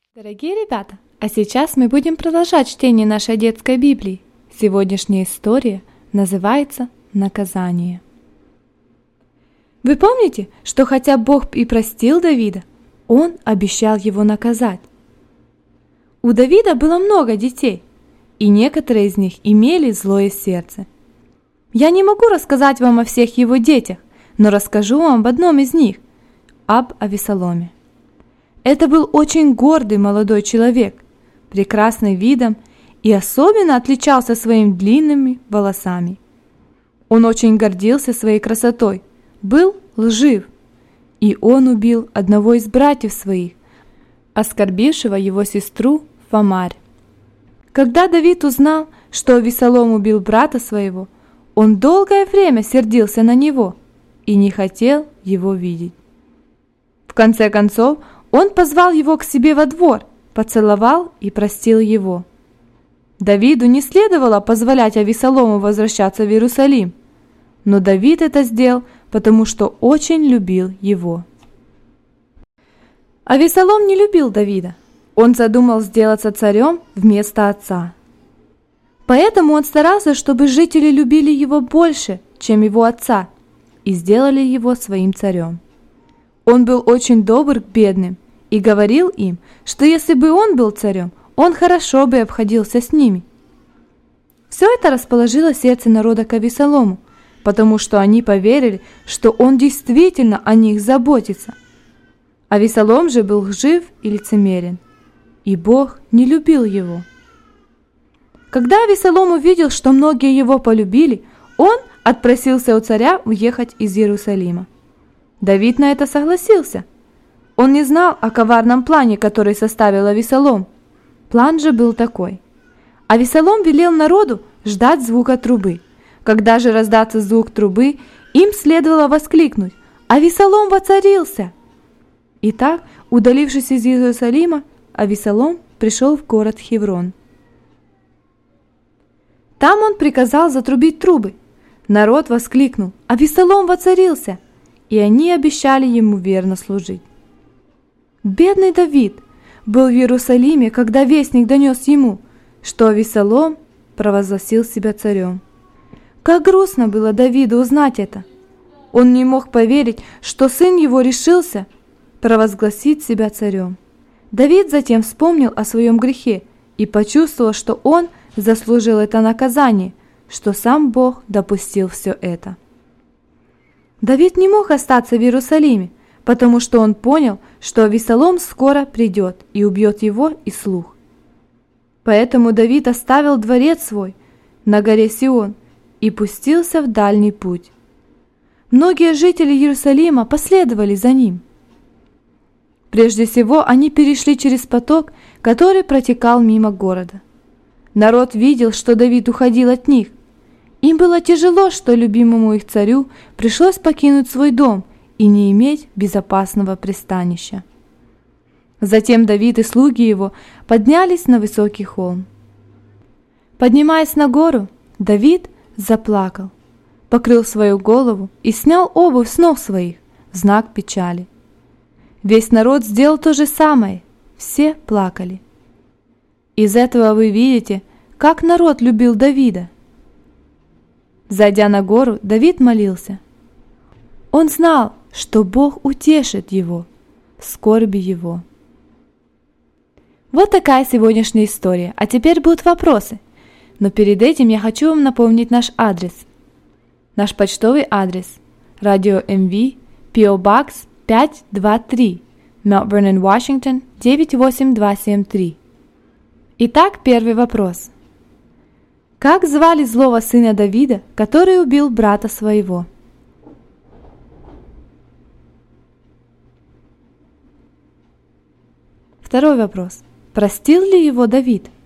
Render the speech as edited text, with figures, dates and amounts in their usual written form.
Дорогие ребята, а сейчас мы будем продолжать чтение нашей детской Библии. Сегодняшняя история называется «Наказание». Вы помните, что хотя Бог и простил Давида, Он обещал его наказать? У Давида было много детей, и некоторые из них имели злое сердце. Я не могу рассказать вам о всех его детях, но расскажу вам об одном из них, об Авесоломе. Это был очень гордый молодой человек, прекрасный видом и особенно отличался своими длинными волосами. Он очень гордился своей красотой, был лжив, и он убил одного из братьев своих, оскорбившего его сестру Фамарь. Когда Давид узнал, что Авесолом убил брата своего, он долгое время сердился на него и не хотел его видеть. В конце концов, он позвал его к себе во двор, поцеловал и простил его. Давиду не следовало позволять Авесолому возвращаться в Иерусалим, но Давид это сделал, потому что очень любил его. Авесолом не любил Давида. Он задумал сделаться царем вместо отца. Поэтому он старался, чтобы жители любили его больше, чем его отца, и сделали его своим царем. Он был очень добр к бедным и говорил им, что если бы он был царем, он хорошо бы обходился с ними. Все это расположило сердце народа к Авесолому, потому что они поверили, что он действительно о них заботится. Авесолом же был лжив и лицемерен, и Бог не любил его. Когда Авесолом увидел, что многие его полюбили, он отпросился у царя уехать из Иерусалима. Давид на это согласился. Он не знал о коварном плане, который составил Авесолом. План же был такой. Авесолом велел народу ждать звука трубы. Когда же раздастся звук трубы, им следовало воскликнуть: «Авесолом воцарился!» Итак, удалившись из Иерусалима, Авесолом пришел в город Хеврон. Там он приказал затрубить трубы. Народ воскликнул: «Авесолом воцарился!» И они обещали ему верно служить. Бедный Давид был в Иерусалиме, когда вестник донес ему, что Авесолом провозгласил себя царем. Как грустно было Давиду узнать это. Он не мог поверить, что сын его решился провозгласить себя царем. Давид затем вспомнил о своем грехе и почувствовал, что он заслужил это наказание, что сам Бог допустил все это. Давид не мог остаться в Иерусалиме, потому что он понял, что Авесолом скоро придет и убьет его и слуг. Поэтому Давид оставил дворец свой на горе Сион и пустился в дальний путь. Многие жители Иерусалима последовали за ним. Прежде всего, они перешли через поток, который протекал мимо города. Народ видел, что Давид уходил от них. Им было тяжело, что любимому их царю пришлось покинуть свой дом и не иметь безопасного пристанища. Затем Давид и слуги его поднялись на высокий холм. Поднимаясь на гору, Давид заплакал, покрыл свою голову и снял обувь с ног своих в знак печали. Весь народ сделал то же самое, все плакали. Из этого вы видите, как народ любил Давида. Зайдя на гору, Давид молился. Он знал, что Бог утешит его в скорби его. Вот такая сегодняшняя история. А теперь будут вопросы. Но перед этим я хочу вам напомнить наш адрес. Наш почтовый адрес: Radio MV, PO Box 523, Mount Vernon, Washington 98273. Итак, первый вопрос. Как звали злого сына Давида, который убил брата своего? Второй вопрос. Простил ли его Давид?